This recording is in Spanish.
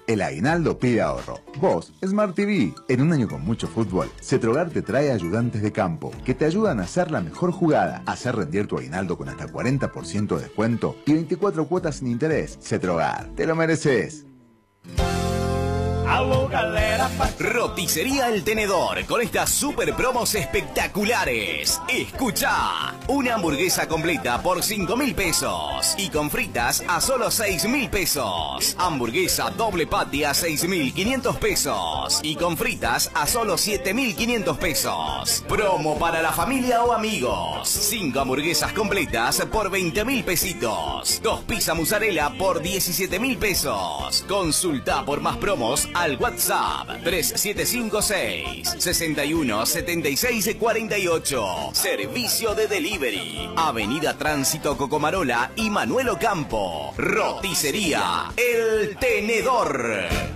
El aguinaldo pide ahorro. Vos, Smart TV. En un año con mucho fútbol, Cetrogar te trae ayudantes de campo que te ayudan a hacer la mejor jugada, a hacer rendir tu aguinaldo con hasta 40% de descuento y 24 cuotas sin interés. Cetrogar, te lo mereces. Roticería El Tenedor con estas super promos espectaculares. Escucha, una hamburguesa completa por 5.000 pesos y con fritas a solo 6.000 pesos. Hamburguesa doble patty a 6.500 pesos y con fritas a solo 7.500 pesos. Promo para la familia o amigos. 5 hamburguesas completas por 20.000 pesitos. 2 pizza mozzarella por 17.000 pesos. Consulta por más promos al WhatsApp 3756 61 76 48. Servicio de delivery. Avenida Tránsito Cocomarola y Manuel Ocampo. Roticería El Tenedor.